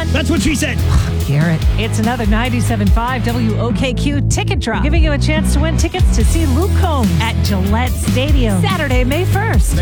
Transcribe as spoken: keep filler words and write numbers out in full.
That's what she said. Garrett. It's another ninety-seven point five W O K Q ticket drop, giving you a chance to win tickets to see Luke Combs at Gillette Stadium Saturday, May first.